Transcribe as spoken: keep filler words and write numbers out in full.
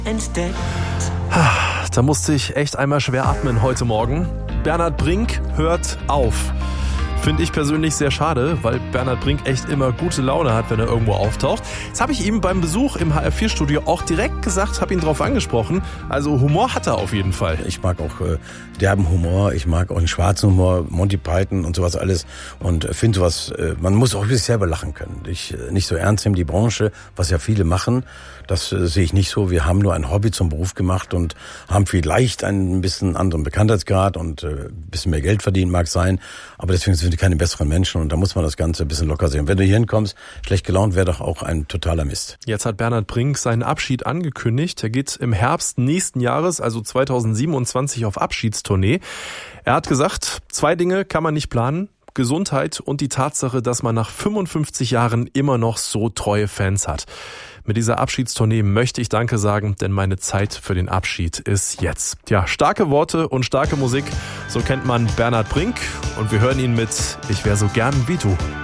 entdeckt. Da musste ich echt einmal schwer atmen heute Morgen. Bernhard Brink hört auf. Finde ich persönlich sehr schade, weil Bernhard Brink echt immer gute Laune hat, wenn er irgendwo auftaucht. Das habe ich ihm beim Besuch im H R vier Studio auch direkt gesagt, habe ihn drauf angesprochen. Also Humor hat er auf jeden Fall. Ich mag auch äh, derben Humor, ich mag auch den schwarzen Humor, Monty Python und sowas alles. Und äh, finde sowas, äh, man muss auch sich selber lachen können. Ich äh, nicht so ernst nehmen, die Branche, was ja viele machen, das äh, sehe ich nicht so. Wir haben nur ein Hobby zum Beruf gemacht und haben vielleicht einen bisschen anderen Bekanntheitsgrad und äh, ein bisschen mehr Geld verdienen mag sein. Aber deswegen sind wir keine besseren Menschen und da muss man das Ganze ein bisschen locker sehen. Wenn du hier hinkommst, schlecht gelaunt, wäre doch auch ein totaler Mist. Jetzt hat Bernhard Brink seinen Abschied angekündigt. Er geht im Herbst nächsten Jahres, also zweitausendsiebenundzwanzig, auf Abschiedstournee. Er hat gesagt, zwei Dinge kann man nicht planen. Gesundheit und die Tatsache, dass man nach fünfundfünfzig Jahren immer noch so treue Fans hat. Mit dieser Abschiedstournee möchte ich Danke sagen, denn meine Zeit für den Abschied ist jetzt. Ja, starke Worte und starke Musik, so kennt man Bernhard Brink und wir hören ihn mit Ich wär so gern wie du.